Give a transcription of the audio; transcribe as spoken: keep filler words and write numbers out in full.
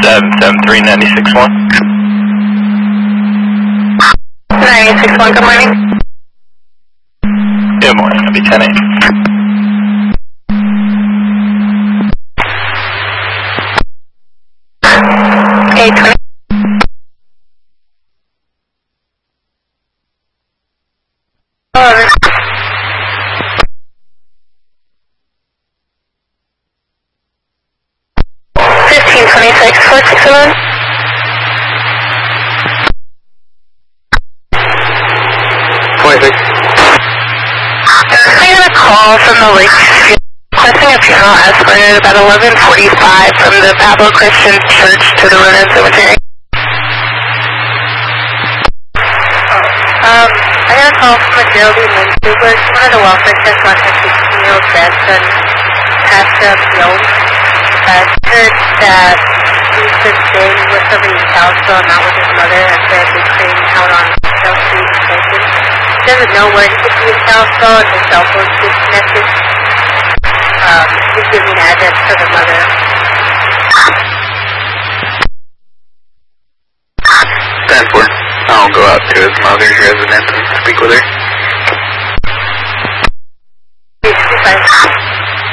seven seven three nine six one. nine six one, good morning. Good morning, it'll be ten eight. eight twenty. fifteen twenty-six, four six one. twenty-six. I got a call from the Lake requesting a funeral escort at about eleven forty-five from the Pablo Christian Church to the Ronan Cemetery. Um, I got a call from a Geraldine Lindsay, one of the welfare checks on her sixteen-year-old grandson, Pastor Jones. I heard that he's been staying with somebody's house, so not with his mother, and they're crane out on South Street Station. He doesn't know where he could be his cell phone, his cell phone's disconnected. Um, he's giving an address for the mother. Stanford. I'll go out to his mother's residence and speak with her. He's fine.